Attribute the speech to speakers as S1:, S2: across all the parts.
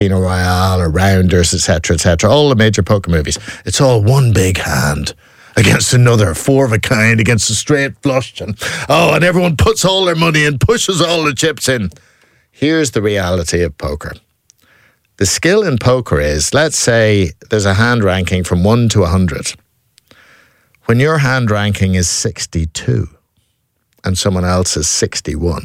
S1: Casino Royale or Rounders, etc., etc., all the major poker movies, it's all one big hand against another, four of a kind against a straight flush, and everyone puts all their money in, pushes all the chips in. Here's the reality of poker. The skill in poker is, let's say there's a hand ranking from 1 to 100. When your hand ranking is 62 and someone else is 61,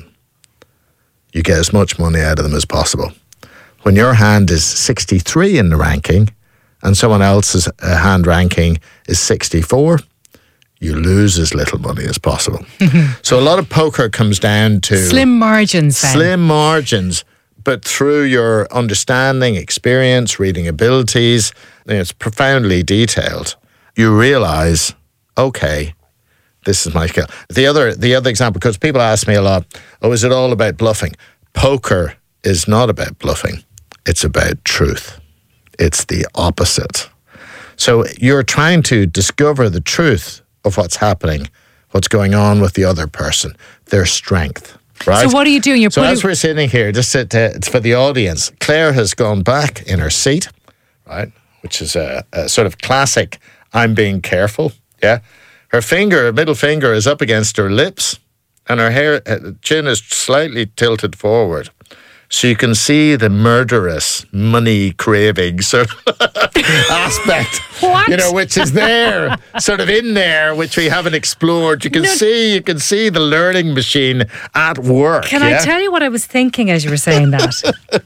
S1: you get as much money out of them as possible. When your hand is 63 in the ranking and someone else's hand ranking is 64, you lose as little money as possible. So a lot of poker comes down to
S2: slim margins then.
S1: Slim margins, but through your understanding, experience, reading abilities, it's profoundly detailed. You realize, okay, this is my skill. The other example, because people ask me a lot, is it all about bluffing? Poker is not about bluffing. It's about truth. It's the opposite. So you're trying to discover the truth of what's happening, what's going on with the other person, their strength, right?
S2: So what are you doing?
S1: So as we're sitting here, it's for the audience, Claire has gone back in her seat, right, which is a sort of classic, I'm being careful, yeah? Her middle finger is up against her lips, and her chin is slightly tilted forward. So you can see the murderous money craving sort of aspect,
S2: what?
S1: Which is there, sort of in there, which we haven't explored. You can see the learning machine at work.
S2: Can I tell you what I was thinking as you were saying that?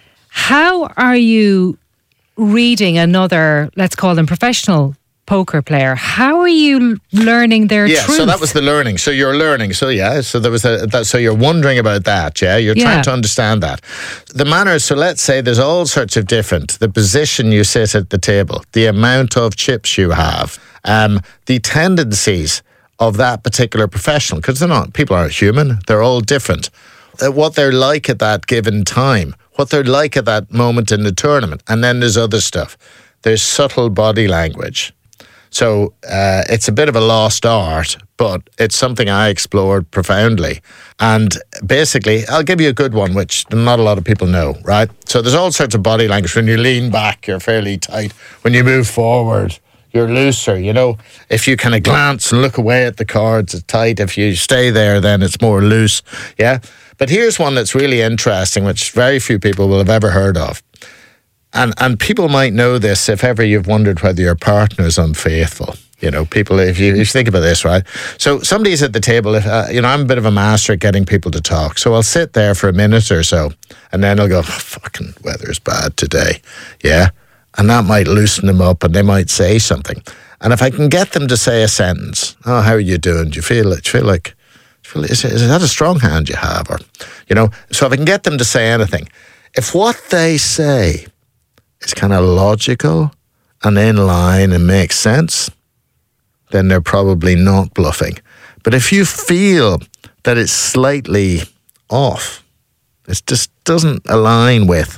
S2: How are you reading another, let's call them professional poker player? How are you learning their truth?
S1: Yeah, so that was the learning. So you're learning. So so there was so you're wondering about that. Yeah, you're trying to understand that. The manner. So let's say there's all sorts of the position you sit at the table, the amount of chips you have, the tendencies of that particular professional, because people aren't human. They're all different. What they're like at that given time, what they're like at that moment in the tournament, and then there's other stuff. There's subtle body language. So it's a bit of a lost art, but it's something I explored profoundly. And basically, I'll give you a good one, which not a lot of people know, right? So there's all sorts of body language. When you lean back, you're fairly tight. When you move forward, you're looser. If you kind of glance and look away at the cards, it's tight. If you stay there, then it's more loose, yeah? But here's one that's really interesting, which very few people will have ever heard of. And people might know this if ever you've wondered whether your partner is unfaithful. People, if you think about this, right? So somebody's at the table. I'm a bit of a master at getting people to talk. So I'll sit there for a minute or so, and then I'll go, fucking weather's bad today. Yeah. And that might loosen them up, and they might say something. And if I can get them to say a sentence, how are you doing? Do you feel like, is that a strong hand you have? Or, so if I can get them to say anything, if what they say is kind of logical and in line and makes sense, then they're probably not bluffing. But if you feel that it's slightly off, it just doesn't align with,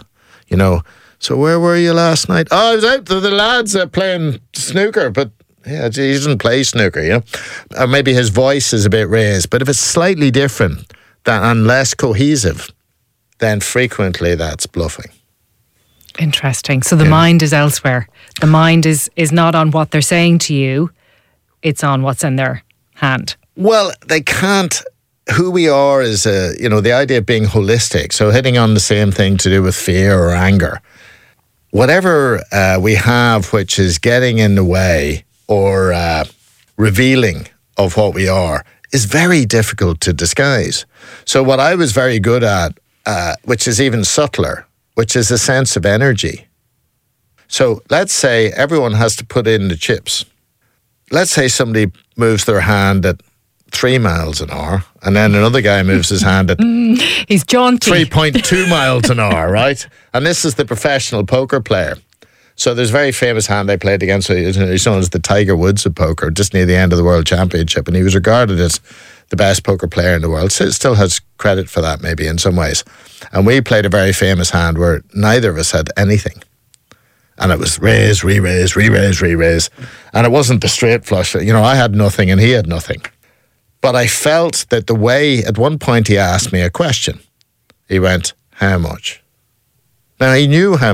S1: so where were you last night? I was out with the lads playing snooker, but yeah, he doesn't play snooker, Or maybe his voice is a bit raised. But if it's slightly different and less cohesive, then frequently that's bluffing.
S2: Interesting. So the mind is elsewhere. The mind is not on what they're saying to you. It's on what's in their hand. Well,
S1: they can't. Who we are is, the idea of being holistic. So hitting on the same thing to do with fear or anger. Whatever we have which is getting in the way or revealing of what we are is very difficult to disguise. So what I was very good at, which is even subtler, which is a sense of energy. So let's say everyone has to put in the chips. Let's say somebody moves their hand at 3 miles an hour, and then another guy moves his hand at
S2: he's jaunty
S1: 3.2 miles an hour, right? And this is the professional poker player. So there's a very famous hand I played against. He's known as the Tiger Woods of poker, just near the end of the World Championship, and he was regarded as the best poker player in the world. So still has credit for that, maybe in some ways. And we played a very famous hand where neither of us had anything. And it was raise, re-raise, re-raise, re-raise. And it wasn't the straight flush. I had nothing and he had nothing. But I felt that the way, at one point he asked me a question. He went, how much? Now, he knew how